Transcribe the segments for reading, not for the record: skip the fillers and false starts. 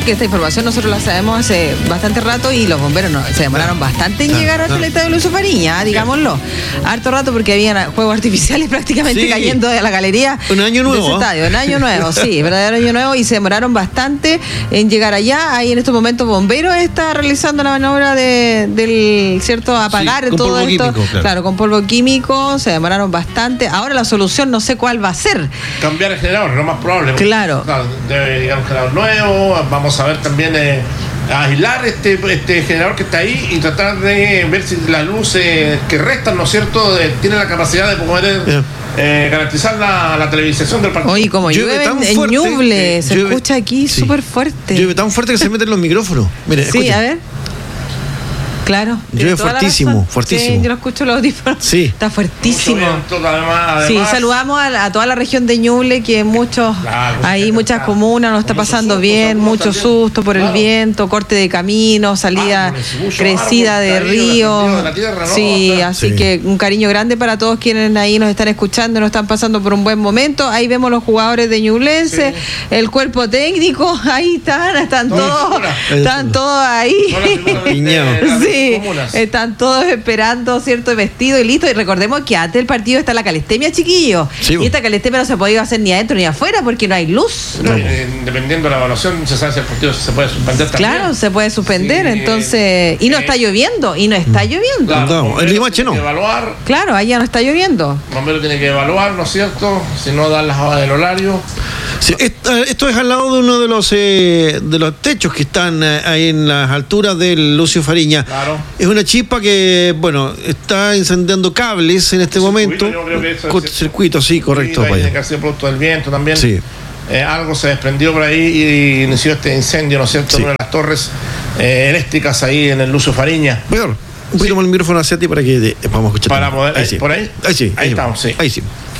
que esta información nosotros la sabemos hace bastante rato y los bomberos se demoraron bastante en llegar hasta el estadio Lucio Fariña, digámoslo. Harto rato porque habían juegos artificiales prácticamente cayendo de la galería. Un año nuevo. De ese estadio, un año nuevo, sí, verdadero año nuevo, y se demoraron bastante en llegar allá. Ahí en estos momentos bomberos está realizando la maniobra del cierto apagar todo esto. Químico, claro, con polvo químico, se demoraron bastante. Ahora la solución no sé cuál va a ser. Cambiar el generador, lo más probable. Claro. Debe llegar un generador nuevo. Vamos a ver también aislar este generador que está ahí y tratar de ver si las luces que restan, ¿no es cierto?, tienen la capacidad de poder garantizar la televisación del partido. Oye, como llueve en Ñuble, se escucha aquí súper fuerte. Llueve tan fuerte que se meten los micrófonos. Mire, sí, escucha. A ver. Claro. Llueve fuertísimo. Sí, yo lo escucho los audífonos. Sí. Está fuertísimo. Además, sí, saludamos a toda la región de Ñuble, que muchas comunas nos está pasando bien, mucho susto por el viento, corte de camino, salida, crecida de río. Sí, así que un cariño grande para todos quienes ahí nos están escuchando, nos están pasando por un buen momento. Ahí vemos los jugadores de Ñublense, el cuerpo técnico, ahí están todos ahí. Sí, están todos esperando cierto vestido y listo. Y recordemos que antes del partido está la calestemia, chiquillos. Sí, y esta calestemia no se podía hacer ni adentro ni afuera porque no hay luz. Dependiendo de la evaluación, se sabe si el partido se puede suspender también. Claro, se puede suspender, entonces. Y no está lloviendo, Claro, el Limache no. Claro, allá no está lloviendo. El bombero tiene que evaluar, ¿no es cierto? Si no dan las horas del horario. Sí, esto es al lado de uno de los techos que están ahí en las alturas del Lucio Fariña. Claro. Es una chispa que, está incendiando cables en este momento. Cortocircuito, sí, correcto. Tiene que ser producto del viento también. Sí. Algo se desprendió por ahí y inició este incendio, ¿no es cierto?, en una de las torres eléctricas ahí en el Lucio Fariña. Peor, un poquito más el micrófono hacia ti para que podamos escuchar. Para poder, ahí sí. ¿Por ahí? Ahí sí. Ahí estamos, sí. Ahí sí.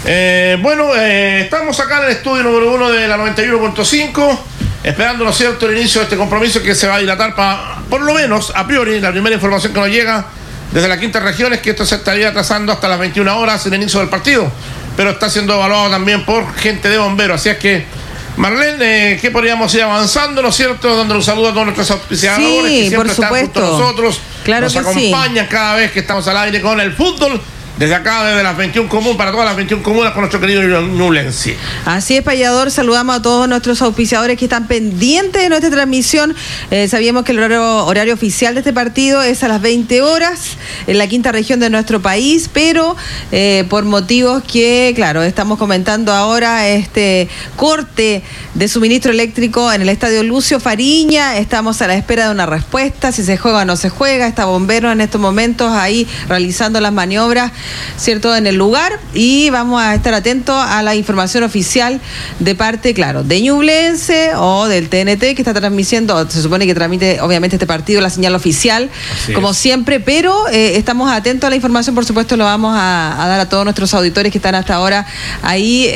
Estamos acá en el estudio número 1 de la 91.5, esperando, ¿no es cierto?, el inicio de este compromiso que se va a dilatar por lo menos, a priori, la primera información que nos llega desde la quinta región es que esto se estaría atrasando hasta las 21 horas, el inicio del partido, pero está siendo evaluado también por gente de bomberos, así es que, Marlene, ¿qué podríamos ir avanzando, ¿no es cierto?, dando un saludo a todos nuestros auspiciadores que siempre están junto a nosotros, nos acompañan cada vez que estamos al aire con el fútbol. Desde acá, desde las 21 comunas, para todas las 21 comunas, con nuestro querido Ñublense. Así es, Payador. Saludamos a todos nuestros auspiciadores que están pendientes de nuestra transmisión. Sabíamos que el horario oficial de este partido es a las 20 horas en la quinta región de nuestro país, pero por motivos que, claro, estamos comentando ahora, este corte de suministro eléctrico en el estadio Lucio Fariña, estamos a la espera de una respuesta, si se juega o no se juega. Está Bomberos en estos momentos ahí realizando las maniobras, ¿cierto?, en el lugar, y vamos a estar atentos a la información oficial de parte, claro, de Ñublense o del TNT que está transmitiendo, se supone que transmite obviamente este partido, la señal oficial, como siempre, pero estamos atentos a la información, por supuesto lo vamos a dar a todos nuestros auditores que están hasta ahora ahí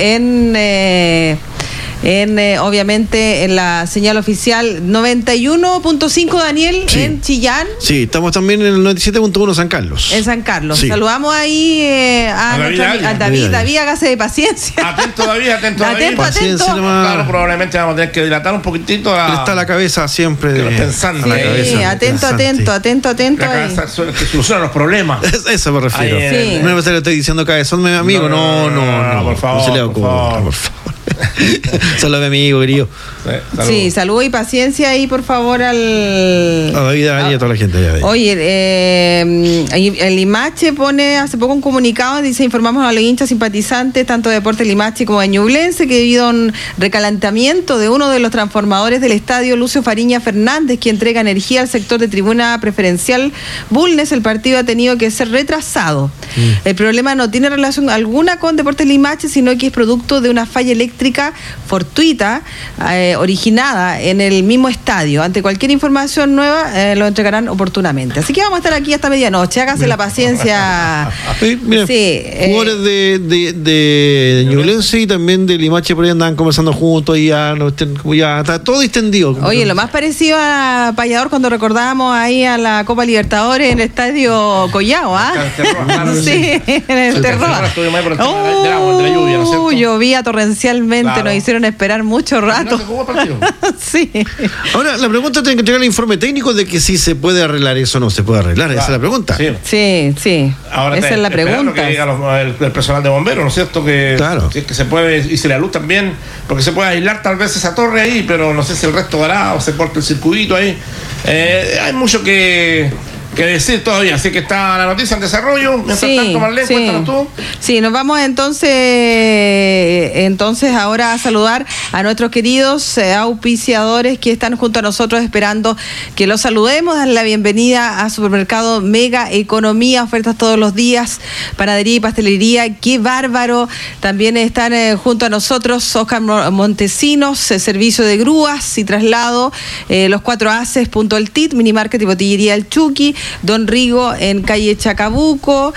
obviamente en la señal oficial 91.5, Daniel, en Chillán. Sí, estamos también en el 97.1 San Carlos. En San Carlos. Sí. Saludamos ahí a David, hágase de paciencia. Atento, David. Claro, probablemente vamos a tener que dilatar un poquitito. Está la cabeza siempre pensando. Sí, atento. La cabeza que soluciona los problemas. Eso me refiero. No me estoy diciendo cabezón, mi amigo. No, por favor. No se le ocurra, por favor. Solo a mi amigo, querido. Sí, saludo y paciencia ahí, por favor, a David y a toda la gente allá. Oye, el Limache pone hace poco un comunicado, dice: informamos a los hinchas simpatizantes, tanto de Deportes Limache como de Ñublense, que debido a un recalentamiento de uno de los transformadores del estadio Lucio Fariña Fernández, que entrega energía al sector de tribuna preferencial Bulnes, el partido ha tenido que ser retrasado. El problema no tiene relación alguna con Deportes Limache, sino que es producto de una falla eléctrica fortuita originada en el mismo estadio. Ante cualquier información nueva lo entregarán oportunamente. Así que vamos a estar aquí hasta medianoche. Hágase la paciencia. Jugadores de Ñublense y también de Limache por ahí andaban conversando juntos y ya está todo distendido. Oye, lo más parecido a Payador cuando recordábamos ahí a la Copa Libertadores en el estadio Collao, Sí, en el Terroa. Llovía torrencialmente Lamentablemente nos hicieron esperar mucho rato. No se jugó el partido. Sí. Ahora, la pregunta tiene que entregar el informe técnico de que si se puede arreglar eso o no se puede arreglar. Esa es la pregunta. Sí. Ahora esa es la pregunta. Que diga el personal de bomberos, ¿no es cierto? Que, claro. Que se puede, y si la luz también, porque se puede aislar tal vez esa torre ahí, pero no sé si el resto dará o se corta el circuito ahí. Hay mucho que decir todavía, así que está la noticia en desarrollo. Mientras tanto, Marlene, cuéntanos tú. Sí, nos vamos entonces ahora a saludar a nuestros queridos auspiciadores que están junto a nosotros esperando que los saludemos. Darle la bienvenida a Supermercado Mega Economía, ofertas todos los días, panadería y pastelería, qué bárbaro. También están junto a nosotros Oscar Montesinos, servicio de grúas y traslado, los 4 Aces, Punto El Tit, Minimarket y Botillería El Chucky, Don Rigo en calle Chacabuco,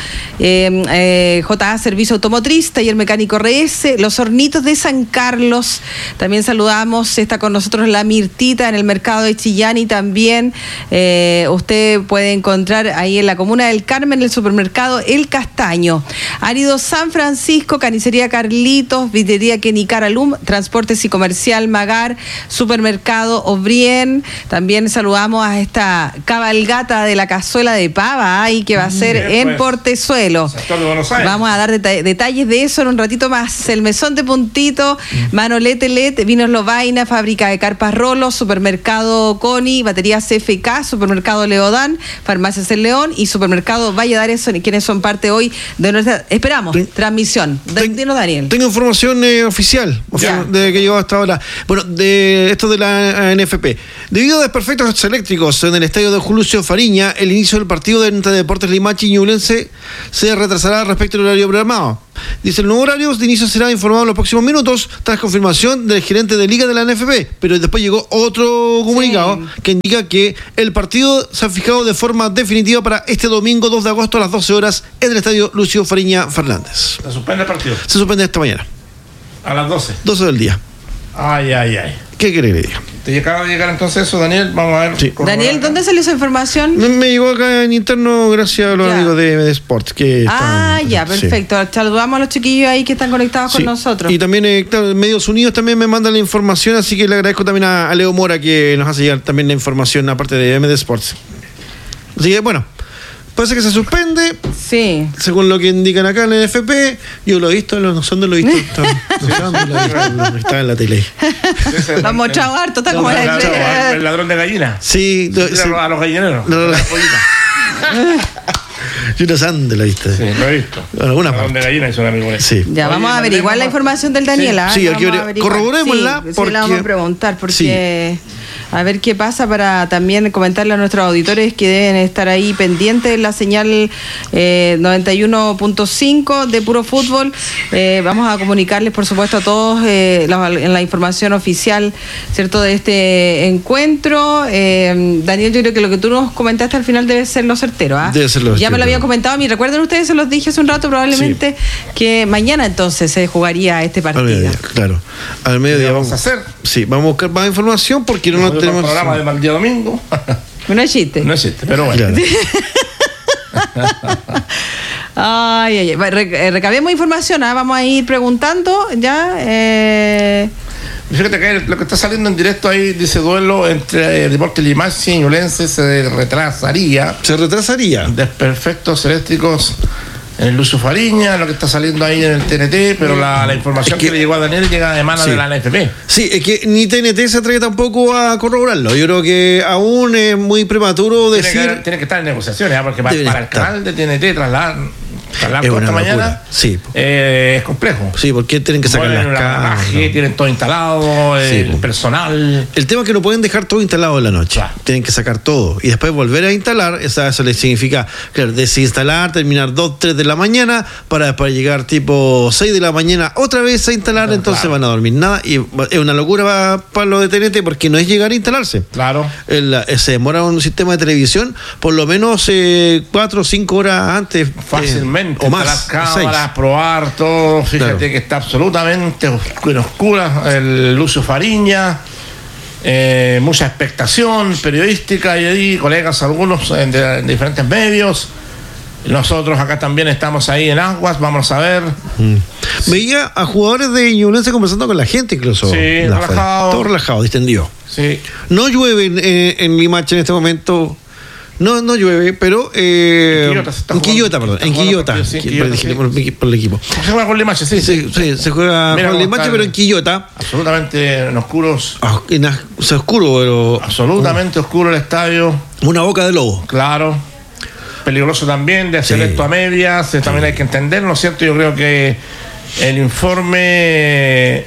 JA Servicio Automotriz, Taller Mecánico RS, Los Hornitos de San Carlos. También saludamos, está con nosotros la Mirtita en el mercado de Chillán y también usted puede encontrar ahí en la comuna del Carmen el supermercado El Castaño. Árido San Francisco, Carnicería Carlitos, Vidrería Kenicaralum, Transportes y Comercial Magar, Supermercado Obrien. También saludamos a esta cabalgata de la cazuela de pava ahí que va a ser en Portezuelo. Vamos a dar detalles de eso en un ratito más. El Mesón de Puntito, Manolete Let, Vinos Lovaina, Fábrica de Carpas Rolo, Supermercado Coni, Baterías CFK, Supermercado Leodán, Farmacias El León y Supermercado Valladares, quienes son parte hoy de nuestra, esperamos, transmisión. Dinos, Daniel. Tengo información oficial de que llegó hasta ahora. Bueno, de esto de la NFP. Debido a desperfectos eléctricos en el estadio de Lucio Fariña, el inicio del partido entre Deportes Limache y Ñublense se retrasará respecto al horario programado. Dice, el nuevo horario de inicio será informado en los próximos minutos tras confirmación del gerente de liga de la NFP, pero después llegó otro comunicado que indica que el partido se ha fijado de forma definitiva para este domingo 2 de agosto a las 12 horas en el estadio Lucio Fariña Fernández. ¿Se suspende el partido? Se suspende esta mañana. A las 12. 12 del día. Ay. ¿Qué quiere que le diga? ¿Te acaba de llegar entonces eso, Daniel? Vamos a ver. Sí. Daniel, ¿dónde salió esa información? Me llegó acá en interno gracias a los amigos de Sports. Que perfecto. Saludamos a los chiquillos ahí que están conectados con nosotros. Y también Medios Unidos también me mandan la información, así que le agradezco también a Leo Mora que nos hace llegar también la información aparte de MD Sports. Así que bueno, parece que se suspende. Sí. Según lo que indican acá en el NFP. Yo lo he visto, no son de lo he visto. Está en la tele. Lo han mostrado harto, está como el ladrón de gallina. Sí. A los gallineros. Yo no sé dónde lo viste. Sí, lo he visto. Alguna parte. Ladrón de gallina es un amigo. Sí. Ya, vamos a averiguar la información del Daniel. Sí, aquí corroborémosla. Sí, la vamos a preguntar porque... A ver qué pasa para también comentarle a nuestros auditores que deben estar ahí pendientes de la señal 91.5 de Puro Fútbol. Vamos a comunicarles, por supuesto, a todos en la información oficial, ¿cierto?, de este encuentro. Daniel, yo creo que lo que tú nos comentaste al final debe ser lo certero. Debe ser lo certero. Ya me lo habían comentado a mí. Recuerden ustedes, se los dije hace un rato, probablemente, que mañana entonces se jugaría este partido. Al mediodía, claro. Al mediodía vamos a hacer. Sí, vamos a buscar más información porque no tenemos el programa del día domingo. No existe. No existe, pero bueno. Claro. Ay. Recabemos información, vamos a ir preguntando ya. Fíjate que lo que está saliendo en directo ahí dice duelo entre Deportes Limache y Ñublense se retrasaría. Desperfectos eléctricos en el Lucio Fariña, lo que está saliendo ahí en el TNT, pero la información que le llegó a Daniel llega de mano de la NFP. Sí, es que ni TNT se atreve tampoco a corroborarlo. Yo creo que aún es muy prematuro decir... Tiene que estar en negociaciones, porque para el canal de TNT trasladar toda esta mañana es complejo. Sí, porque tienen que sacar las cajas. Tienen todo instalado, el personal. El tema es que no pueden dejar todo instalado en la noche. Claro. Tienen que sacar todo y después volver a instalar. Eso les significa, claro, desinstalar, terminar 2, 3 de la mañana para después llegar tipo 6 de la mañana otra vez a instalar. Entonces van a dormir nada y es una locura para lo de TNT porque no es llegar a instalarse. Claro. Se demora un sistema de televisión por lo menos 4 o 5 horas antes. Fácilmente. O más. Las cámaras, probar todo. Fíjate que está absolutamente oscura el Lucio Fariña. Mucha expectación periodística y ahí colegas algunos en diferentes medios. Nosotros acá también estamos ahí en Aguas, vamos a ver. Veía a jugadores de Ñublense conversando con la gente incluso. Sí, relajado. Todo relajado, distendido. Sí. No llueve en Limache en este momento. No llueve, pero en Quillota, por el equipo. Se juega con Limache, sí. Se juega con Limache, pero en Quillota. Absolutamente en oscuros. Oscuro, pero. Absolutamente oscuro el estadio. Una boca de lobo. Claro. Peligroso también de hacer esto a medias. También hay que entender, ¿no es cierto? Yo creo que el informe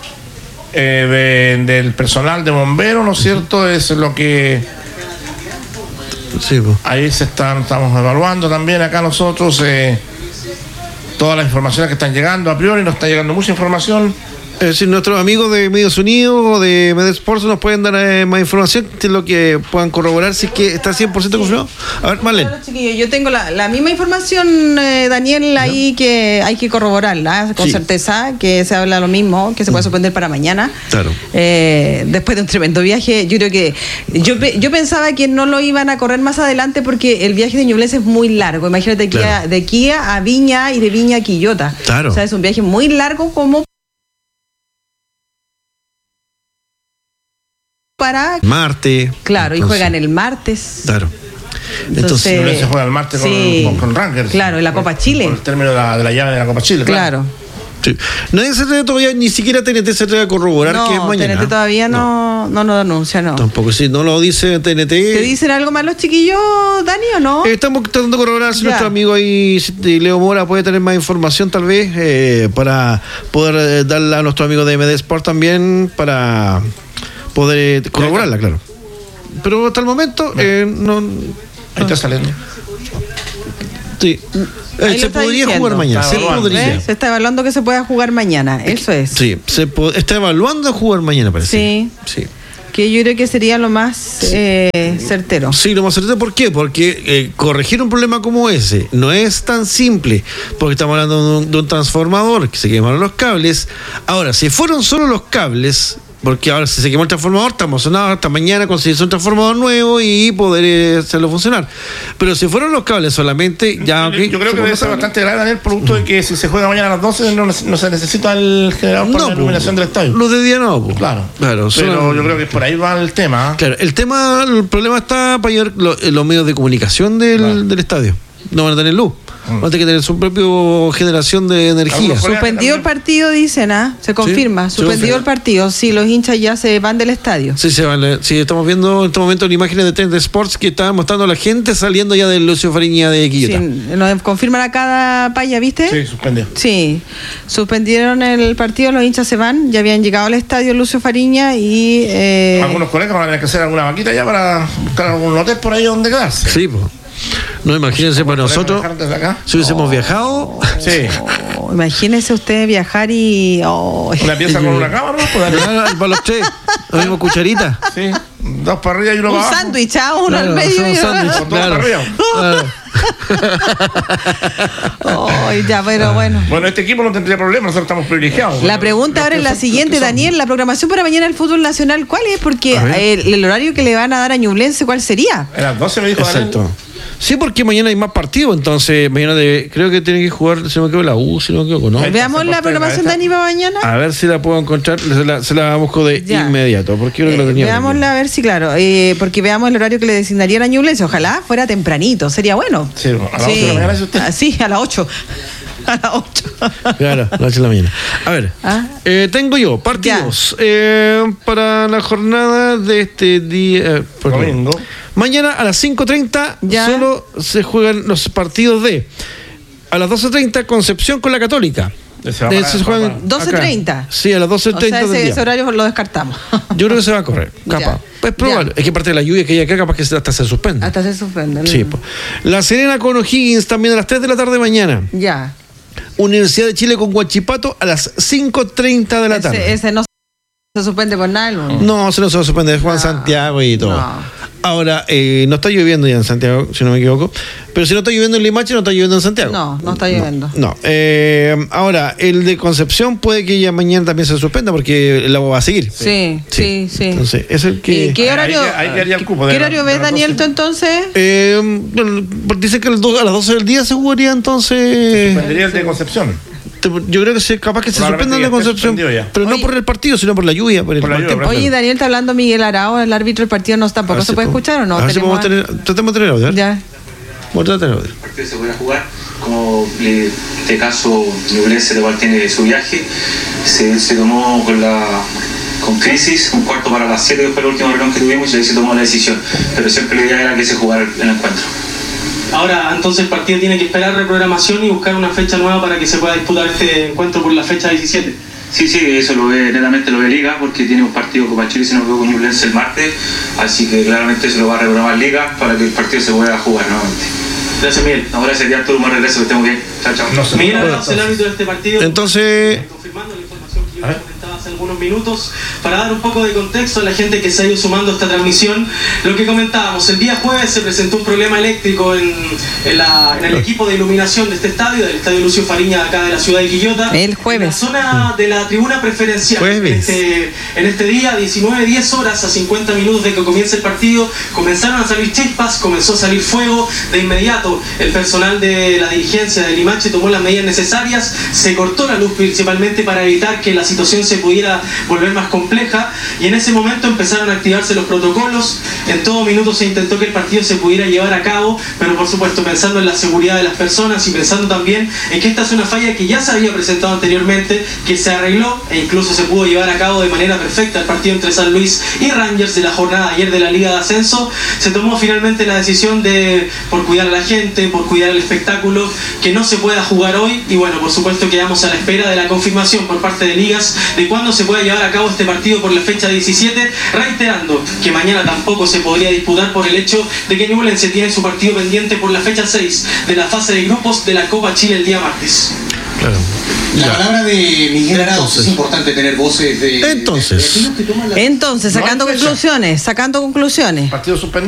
del personal de bomberos, ¿no es cierto? Es lo que. Sí, pues. Ahí estamos evaluando también acá nosotros todas las informaciones que están llegando. A priori nos está llegando mucha información. Si nuestros amigos de Medios Unidos o de Medesports nos pueden dar más información de lo que puedan corroborar si es que está 100% confirmado. A ver, Marlene. Claro, chiquillos, yo tengo la misma información, Daniel, ahí que hay que corroborarla con certeza, que se habla lo mismo, que se puede suspender para mañana. Claro. Después de un tremendo viaje, yo creo que yo pensaba que no lo iban a correr más adelante porque el viaje de Ñublense es muy largo. Imagínate de aquí a Viña y de Viña a Quillota. Claro. O sea, es un viaje muy largo como para martes. Claro, entonces, y juegan el martes. Claro. Entonces se juega el martes con Rangers. Claro, en la Copa Chile. Por el término de la llave de la Copa Chile. Claro. Sí. Nadie se atreve todavía, ni siquiera TNT se atreve a corroborar que es mañana. TNT todavía no lo anuncia, no. Tampoco, si no lo dice TNT. ¿Te dicen algo más los chiquillos, Dani, o no? Estamos tratando de corroborar si nuestro amigo ahí, Leo Mora, puede tener más información tal vez, para poder darla a nuestro amigo de MD Sport también, para poder corroborarla, claro. Pero hasta el momento no. Ahí está saliendo. Sí. Se podría jugar mañana. Se está evaluando que se pueda jugar mañana. Eso es. Sí, está evaluando jugar mañana, parece. Sí. Que yo creo que sería lo más certero. Sí, lo más certero. ¿Por qué? Porque corregir un problema como ese no es tan simple. Porque estamos hablando de un transformador que se quemaron los cables. Ahora, si fueron solo los cables. Porque ahora si se quemó el transformador, estamos sonados hasta mañana conseguir un transformador nuevo y poder hacerlo funcionar. Pero si fueron los cables solamente, ya... Yo creo que debe ser bastante grave, Daniel, producto de que si se juega mañana a las 12 no se necesita el generador para la iluminación del estadio. Los de día no, pues. Claro. Pero yo creo que por ahí va el tema. Claro, el problema está para llevar los medios de comunicación del estadio. No van a tener luz. Van a tener que tener su propia generación de energía. Suspendido el partido, dicen, se confirma. Suspendido el partido. Sí, los hinchas ya se van del estadio. Sí, se van. Sí, estamos viendo en este momento imágenes de TNT Sports que está mostrando a la gente saliendo ya del Lucio Fariña de Quillota. Sí, nos confirman a cada paya, ¿viste? Sí, suspendió. Sí, suspendieron el partido, los hinchas se van. Ya habían llegado al estadio Lucio Fariña y... algunos colegas van a tener que hacer alguna vaquita ya para buscar algún hotel por ahí donde quedarse. Sí, pues. No, imagínense para nosotros, si hubiésemos viajado. Sí. Imagínese usted viajar y... Una pieza con una cama, ¿no? Para los tres, la misma cucharita. Sí, dos para arriba y uno para abajo. Un sándwich, uno al medio y dos para arriba. Ya, pero bueno. Bueno, este equipo no tendría problemas, nosotros estamos privilegiados. La pregunta ahora es la siguiente, Daniel, la programación para mañana del fútbol nacional, ¿cuál es? Porque el horario que le van a dar a Ñublense, ¿cuál sería? A las 12 me dijo Daniel. Exacto. Sí, porque mañana hay más partidos, entonces mañana creo que tiene que jugar, si no me equivoco, la U, si no me equivoco, ¿no? Veamos la programación de Dani para mañana. A ver si la puedo encontrar, se la busco de inmediato, porque creo que lo tenía. Veámosla a ver si, claro, porque veamos el horario que le designarían a Ñublense. Ojalá fuera tempranito, sería bueno. Sí, a las 8 de la mañana es usted. Sí, a las 8. A las 8. Claro, a las 8 de la mañana. A ver, tengo yo partidos para la jornada de este día. Domingo. Mañana a las 5:30 solo se juegan los partidos de. A las 12:30 Concepción con la Católica. Se juegan 12:30. Sí, a las 12:30. O sea, ese horario lo descartamos. Yo creo que se va a correr, capaz. Es probable. Es que parte de la lluvia que hay acá, capaz que hasta se suspende. Hasta se suspende. Sí, pues. La Serena con O'Higgins también a las 3 de la tarde mañana. Ya. Universidad de Chile con Huachipato a las 5:30 de la tarde. Ese no se suspende por nada, No, se no se suspende. Juan Santiago y todo. No. Ahora, no está lloviendo ya en Santiago, si no me equivoco. Pero si no está lloviendo en Limache, no está lloviendo en Santiago. No está lloviendo. No. Ahora, el de Concepción puede que ya mañana también se suspenda porque el agua va a seguir. Sí. Entonces, es el que... ¿Qué horario, ¿qué horario ves, Daniel, tú entonces? Dicen que a las 12 del día se jugaría entonces... Suspendería el de Concepción. Yo creo que es capaz que se suspenda el de Concepción, pero no por el partido, sino por la lluvia. Oye, Daniel, está hablando Miguel Arao, el árbitro del partido, ¿tampoco se puede escuchar o no? Tratemos de tener audio. Ya. Vamos a tratar de el partido se puede jugar, como en este caso Ñublense igual tiene su viaje, se tomó con crisis, un cuarto para las 7 después del último reloj que tuvimos y ahí se tomó la decisión, pero siempre la idea era que se jugara el encuentro. Ahora, entonces el partido tiene que esperar reprogramación y buscar una fecha nueva para que se pueda disputar este encuentro por la fecha 17. Sí, eso netamente lo ve Liga, porque tiene un partido Copa Chile, si no con Ñublense el martes, así que claramente se lo va a reprogramar Liga para que el partido se pueda jugar nuevamente. Gracias, Miguel. Ahora sería todo un buen regreso, que estemos bien. Chao. Miguel Arao, el árbitro de este partido. Entonces... Confirmando la información que yo comentaba hace algunos minutos, para dar un poco de contexto a la gente que se ha ido sumando a esta transmisión, lo que comentábamos, el día jueves se presentó un problema eléctrico en el equipo de iluminación de este estadio, del estadio Lucio Fariña, acá de la ciudad de Quillota. El jueves. En la zona de la tribuna preferencial. En este día, 10 horas a 50 minutos de que comience el partido, comenzaron a salir chispas, comenzó a salir fuego. De inmediato, el personal de la dirigencia de Limache tomó las medidas necesarias, se cortó la luz principalmente para evitar que la situación se pudiera volver más compleja, y en ese momento empezaron a activarse los protocolos. En todo minuto se intentó que el partido se pudiera llevar a cabo, pero por supuesto pensando en la seguridad de las personas y pensando también en que esta es una falla que ya se había presentado anteriormente, que se arregló e incluso se pudo llevar a cabo de manera perfecta el partido entre San Luis y Rangers de la jornada de ayer de la Liga de Ascenso. Se tomó finalmente la decisión por cuidar a la gente, por cuidar el espectáculo, que no se pueda jugar hoy, y bueno, por supuesto quedamos a la espera de la confirmación por parte de Ligas de cuándo se pueda llevar a cabo este partido por la fecha 17, reiterando que mañana tampoco se podría disputar por el hecho de que Ñublense tiene su partido pendiente por la fecha 6 de la fase de grupos de la Copa Chile el día martes. Claro. La palabra de Miguel Arao, es importante tener voces de... Entonces, sacando conclusiones. Partido suspendido.